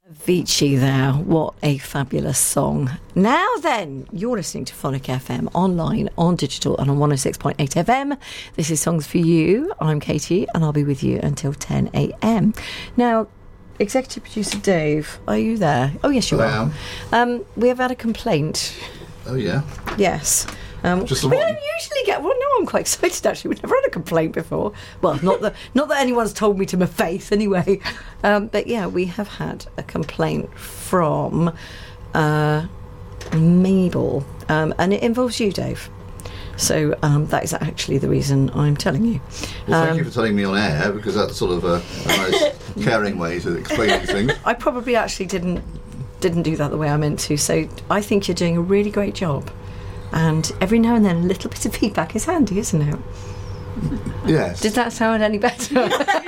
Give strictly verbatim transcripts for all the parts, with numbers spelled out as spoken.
Vici there, what a fabulous song. Now then, you're listening to Phonic F M online, on digital and on one oh six point eight F M. This is Songs for You. I'm Katie and I'll be with you until ten a m. Now, Executive Producer Dave, are you there? Oh yes, you I are. am. Um, we have had a complaint. Oh yeah? Yes. Um, Just the we one? don't usually get. Well, no, I'm quite excited actually. We've never had a complaint before. Well, not that not that anyone's told me to my face anyway. Um, but yeah, we have had a complaint from uh, Mabel, um, and it involves you, Dave. So um, that is actually the reason I'm telling you. Well, thank um, you for telling me on air, because that's sort of a, a nice, caring way to explain these things. I probably actually didn't didn't do that the way I meant to. So I think you're doing a really great job. And every now and then a little bit of feedback is handy, isn't it? Yes. Did that sound any better?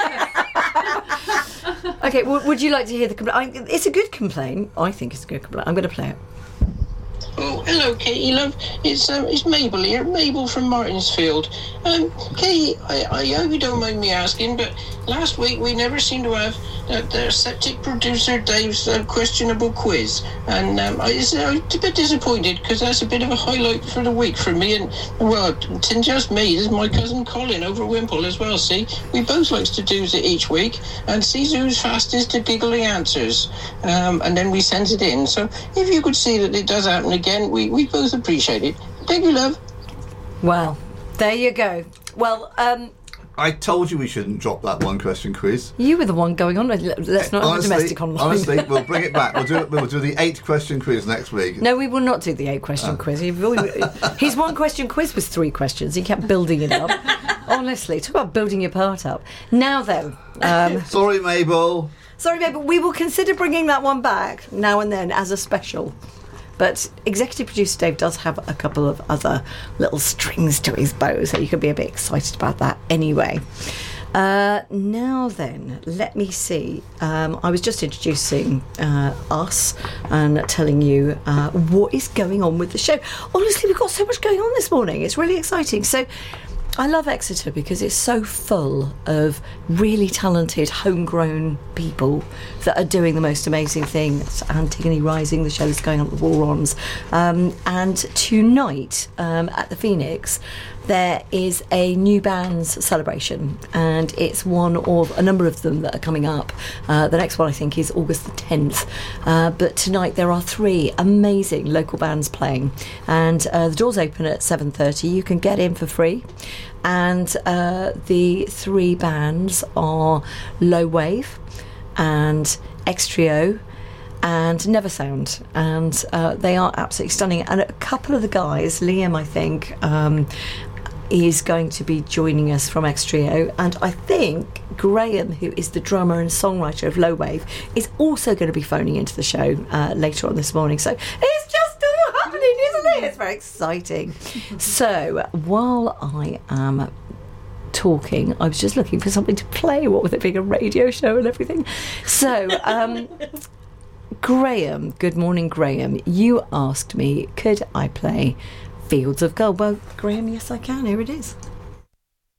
Okay, well, would you like to hear the complaint? It's a good complaint. I think it's a good complaint. I'm going to play it. Oh, hello, Katie, love. It's um, it's Mabel here. Mabel from Martinsfield. Um, Katie, I, I hope you don't mind me asking, but last week we never seemed to have uh, the septic producer Dave's uh, questionable quiz, and um, I was uh, a bit disappointed because that's a bit of a highlight for the week for me. And well, it isn't just me. There's my cousin Colin over Wimple as well. See, we both likes to do it each week and see who's fastest to giggle the answers, um, and then we send it in. So if you could see that it does happen again. Again, we, we both appreciate it. Thank you, love. Well, there you go. Well, um... I told you we shouldn't drop that one question quiz. You were the one going on. Let's not honestly, have a domestic online. Honestly, we'll bring it back. We'll do it, we'll do the eight question quiz next week. No, we will not do the eight question Oh. quiz. He really, his one question quiz was three questions. He kept building it up. Honestly, talk about building your part up. Now then... Um, Sorry, Mabel. sorry, babe, but we will consider bringing that one back now and then as a special. But Executive Producer Dave does have a couple of other little strings to his bow, so you can be a bit excited about that anyway. Uh, now then, let me see. Um, I was just introducing uh, us and telling you uh, what is going on with the show. Honestly, we've got so much going on this morning. It's really exciting. So I love Exeter because it's so full of really talented, homegrown people that are doing the most amazing things. Antigone Rising, the show that's going on at the Warrons. Um, and tonight um, at the Phoenix, there is a new bands celebration, and it's one of a number of them that are coming up. Uh, the next one, I think, is August the tenth. Uh, but tonight there are three amazing local bands playing, and uh, the doors open at seven thirty. You can get in for free. And uh, the three bands are Low Wave and X-Trio and Neversound, and uh, they are absolutely stunning. And a couple of the guys, Liam, I think, um, is going to be joining us from X-Trio, and I think Graham, who is the drummer and songwriter of Low Wave, is also going to be phoning into the show uh, later on this morning. So it's just all happening, isn't it? It's very exciting. So while I am talking, I was just looking for something to play, what with it being a radio show and everything. So um Graham, good morning, Graham. You asked me, could I play Fields of Gold? Well, Graham, yes I can. Here it is.